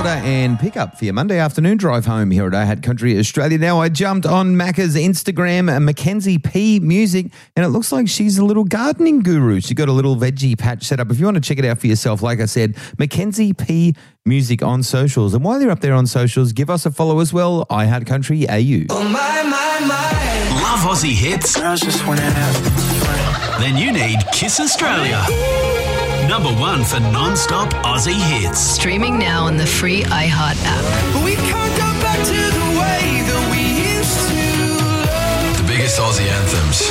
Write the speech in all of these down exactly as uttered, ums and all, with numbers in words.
order and pickup for your Monday afternoon drive home here at I Had Country Australia. Now, I jumped on Macca's Instagram, uh, Mackenzie P Music, and it looks like she's a little gardening guru. She got a little veggie patch set up. If you want to check it out for yourself, like I said, Mackenzie P Music on socials. And while you're up there on socials, give us a follow as well, I Had Country A U. Oh my, my, my. Love Aussie hits? Girls just wanna have fun. Then you need Kiss Australia. Number one for non-stop Aussie hits. Streaming now on the free iHeart app. We can't go back to the way that we used to. The biggest Aussie anthems.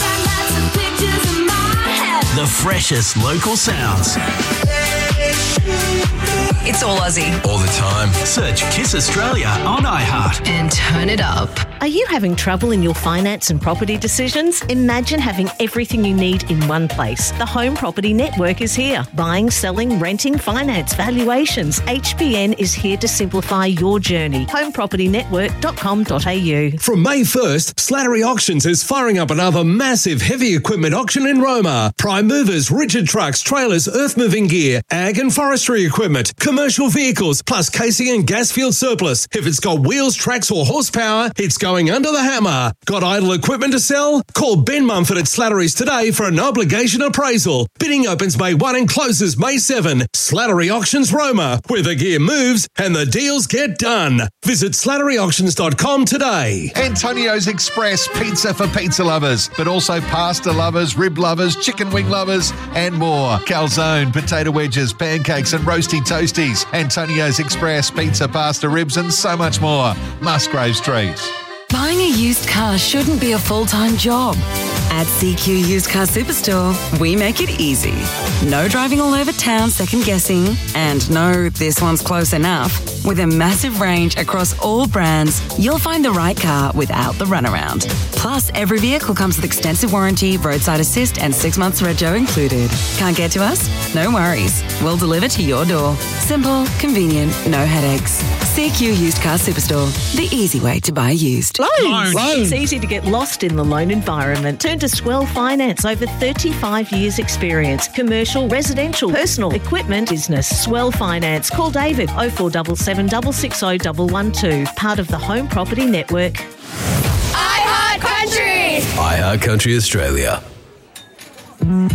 The freshest local sounds. It's all Aussie. All the time. Search Kiss Australia on iHeart. And turn it up. Are you having trouble in your finance and property decisions? Imagine having everything you need in one place. The Home Property Network is here. Buying, selling, renting, finance, valuations. H B N is here to simplify your journey. home property network dot com dot a u. From May first, Slattery Auctions is firing up another massive heavy equipment auction in Roma. Prime movers, rigid trucks, trailers, earth moving gear, ag and forestry equipment, commercial vehicles, plus casing and gas field surplus. If it's got wheels, tracks or horsepower, it's going under the hammer. Got idle equipment to sell? Call Ben Mumford at Slattery's today for an obligation appraisal. Bidding opens May first and closes May seventh. Slattery Auctions Roma, where the gear moves and the deals get done. Visit slattery auctions dot com today. Antonio's Express pizza for pizza lovers, but also pasta lovers, rib lovers, chicken wing lovers, and more. Calzone, potato wedges, pancakes, and roasty toasties. Antonio's Express pizza, pasta, ribs, and so much more. Musgrave Street. Buying a used car shouldn't be a full-time job. At C Q Used Car Superstore, we make it easy. No driving all over town second-guessing, and no, this one's close enough. With a massive range across all brands, you'll find the right car without the runaround. Plus, every vehicle comes with extensive warranty, roadside assist, and six months rego included. Can't get to us? No worries. We'll deliver to your door. Simple, convenient, no headaches. C Q Used Car Superstore, the easy way to buy used. Loans. It's easy to get lost in the loan environment. Turn to Swell Finance. Over thirty-five years experience. Commercial, residential, personal, equipment, business. Swell Finance. Call David oh four seven seven, six six oh, one one two. Part of the Home Property Network. I Heart Country! I Had Country Australia.